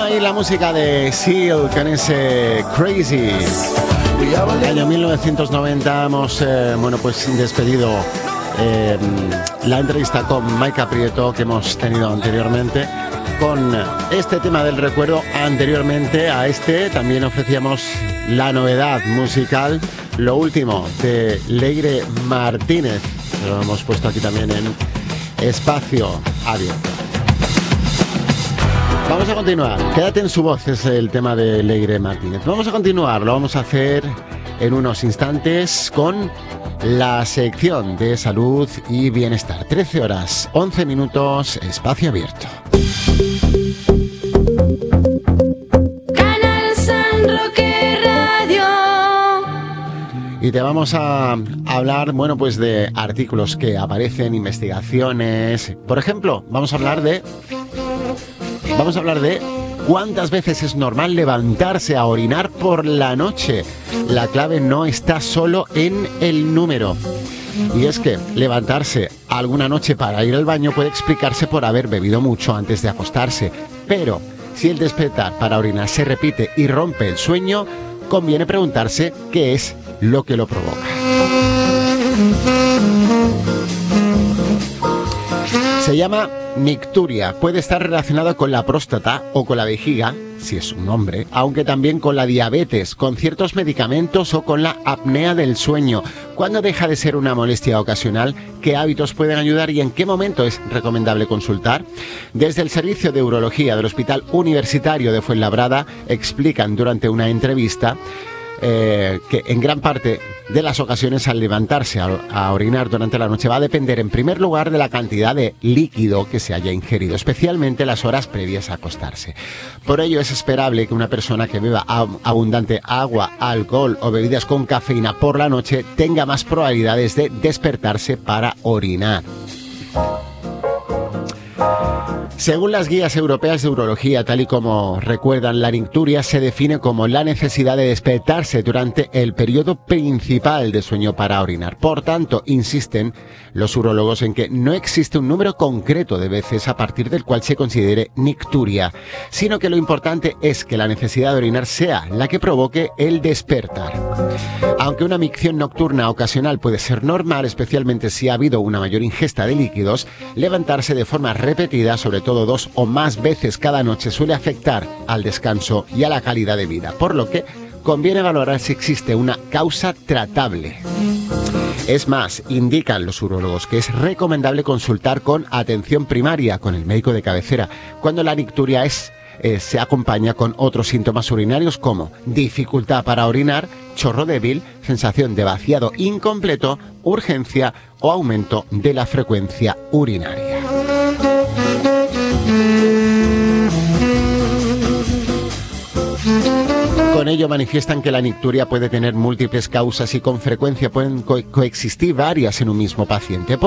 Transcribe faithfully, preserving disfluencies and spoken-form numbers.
ahí la música de Seal con ese Crazy. Año mil novecientos noventa hemos eh, bueno, pues despedido eh, la entrevista con Maika Prieto que hemos tenido anteriormente con este tema del recuerdo. Anteriormente a este también ofrecíamos la novedad musical, lo último de Leire Martínez, que lo hemos puesto aquí también en Espacio Abierto. Vamos a continuar, quédate en su voz, es el tema de Leire Martínez. Vamos a continuar, lo vamos a hacer en unos instantes con la sección de salud y bienestar. trece horas, once minutos, Espacio Abierto. Canal San Roque Radio. Y te vamos a hablar, bueno, pues de artículos que aparecen, investigaciones. Por ejemplo, vamos a hablar de... Vamos a hablar de cuántas veces es normal levantarse a orinar por la noche. La clave no está solo en el número. Y es que levantarse alguna noche para ir al baño puede explicarse por haber bebido mucho antes de acostarse. Pero si el despertar para orinar se repite y rompe el sueño, conviene preguntarse qué es lo que lo provoca. Se llama nicturia. Puede estar relacionado con la próstata o con la vejiga, si es un hombre, aunque también con la diabetes, con ciertos medicamentos o con la apnea del sueño. ¿Cuándo deja de ser una molestia ocasional? ¿Qué hábitos pueden ayudar y en qué momento es recomendable consultar? Desde el Servicio de Urología del Hospital Universitario de Fuenlabrada explican durante una entrevista Eh, que en gran parte de las ocasiones al levantarse a, a orinar durante la noche va a depender en primer lugar de la cantidad de líquido que se haya ingerido, especialmente las horas previas a acostarse. Por ello es esperable que una persona que beba ab- abundante agua, alcohol o bebidas con cafeína por la noche tenga más probabilidades de despertarse para orinar. Según las guías europeas de urología, tal y como recuerdan, la nicturia se define como la necesidad de despertarse durante el periodo principal de sueño para orinar. Por tanto, insisten los urólogos en que no existe un número concreto de veces a partir del cual se considere nicturia, sino que lo importante es que la necesidad de orinar sea la que provoque el despertar. Aunque una micción nocturna ocasional puede ser normal, especialmente si ha habido una mayor ingesta de líquidos, levantarse de forma repetida, sobre todo dos o más veces cada noche, suele afectar al descanso y a la calidad de vida, por lo que conviene valorar si existe una causa tratable. Es más, indican los urólogos que es recomendable consultar con atención primaria, con el médico de cabecera, cuando la nicturia es, eh, se acompaña con otros síntomas urinarios como dificultad para orinar, chorro débil, sensación de vaciado incompleto, urgencia o aumento de la frecuencia urinaria. Con ello manifiestan que la nicturia puede tener múltiples causas y con frecuencia pueden co- coexistir varias en un mismo paciente.